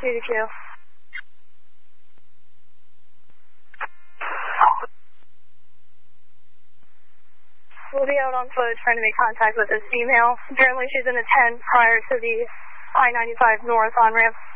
2-2. We'll be out on foot trying to make contact with this female. Apparently she's in a tent prior to the I-95 north on-ramp.